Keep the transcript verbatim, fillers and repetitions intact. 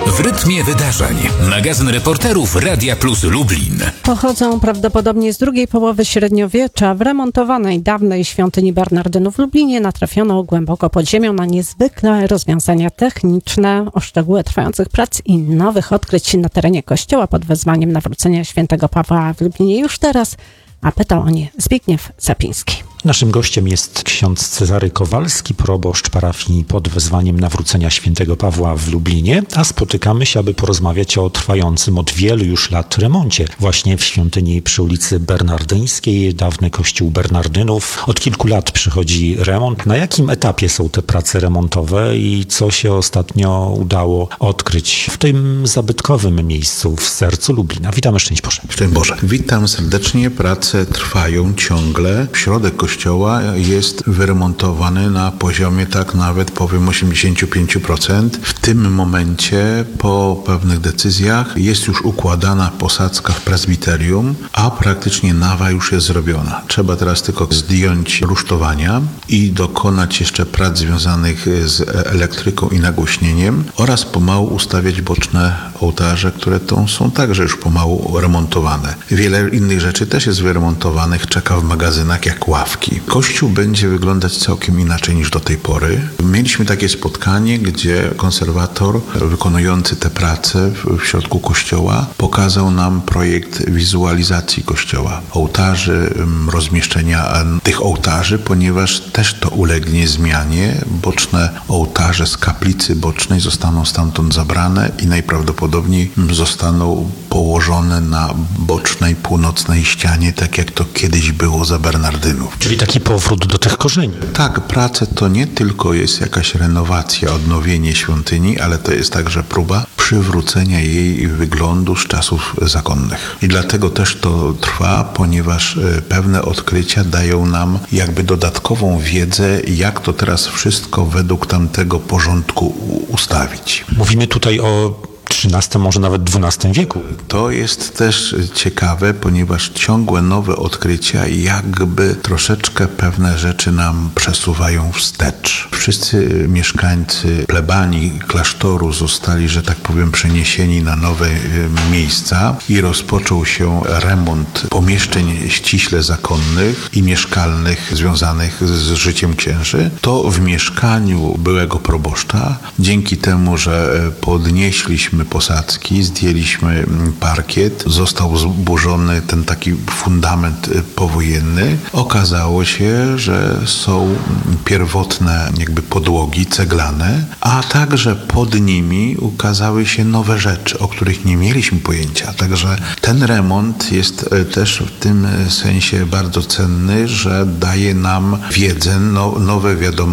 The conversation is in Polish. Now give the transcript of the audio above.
W rytmie wydarzeń. Magazyn reporterów Radia Plus Lublin. Pochodzą prawdopodobnie z drugiej połowy średniowiecza. W remontowanej dawnej świątyni Bernardynów w Lublinie natrafiono głęboko pod ziemią na niezwykłe rozwiązania techniczne. O szczegóły trwających prac i nowych odkryć na terenie kościoła pod wezwaniem nawrócenia świętego Pawła w Lublinie już teraz, a pytał o nie Zbigniew Zapiński. Naszym gościem jest ksiądz Cezary Kowalski, proboszcz parafii pod wezwaniem nawrócenia świętego Pawła w Lublinie, a spotykamy się, aby porozmawiać o trwającym od wielu już lat remoncie właśnie w świątyni przy ulicy Bernardyńskiej, dawny kościół Bernardynów. Od kilku lat przychodzi remont. Na jakim etapie są te prace remontowe i co się ostatnio udało odkryć w tym zabytkowym miejscu w sercu Lublina? Witamy, szczęść Boże. Szczęść Boże. Witam serdecznie. Prace trwają ciągle. Środek kościoła jest wyremontowany na poziomie tak nawet powiem osiemdziesiąt pięć procent. W tym momencie po pewnych decyzjach jest już układana posadzka w prezbiterium, a praktycznie nawa już jest zrobiona. Trzeba teraz tylko zdjąć rusztowania i dokonać jeszcze prac związanych z elektryką i nagłośnieniem oraz pomału ustawiać boczne ołtarze, które to są także już pomału remontowane. Wiele innych rzeczy też jest wyremontowanych, czeka w magazynach jak ławki. Kościół będzie wyglądać całkiem inaczej niż do tej pory. Mieliśmy takie spotkanie, gdzie konserwator wykonujący te prace w środku kościoła pokazał nam projekt wizualizacji kościoła. Ołtarzy, rozmieszczenia tych ołtarzy, ponieważ też to ulegnie zmianie. Boczne ołtarze z kaplicy bocznej zostaną stamtąd zabrane i najprawdopodobniej zostaną położone na bocznej, północnej ścianie, tak jak to kiedyś było za Bernardynów. Czyli taki powrót do tych korzeni. Tak, prace to nie tylko jest jakaś renowacja, odnowienie świątyni, ale to jest także próba przywrócenia jej wyglądu z czasów zakonnych. I dlatego też to trwa, ponieważ pewne odkrycia dają nam jakby dodatkową wiedzę, jak to teraz wszystko według tamtego porządku ustawić. Mówimy tutaj o trzynastym, może nawet dwunastym wieku. To jest też ciekawe, ponieważ ciągłe nowe odkrycia jakby troszeczkę pewne rzeczy nam przesuwają wstecz. Wszyscy mieszkańcy plebanii klasztoru zostali, że tak powiem, przeniesieni na nowe miejsca i rozpoczął się remont pomieszczeń ściśle zakonnych i mieszkalnych związanych z życiem księży. To w mieszkaniu byłego proboszcza, dzięki temu, że podnieśliśmy posadzki, zdjęliśmy parkiet, został zburzony ten taki fundament powojenny. Okazało się, że są pierwotne jakby podłogi ceglane, a także pod nimi ukazały się nowe rzeczy, o których nie mieliśmy pojęcia. Także ten remont jest też w tym sensie bardzo cenny, że daje nam wiedzę, no, nowe wiadomości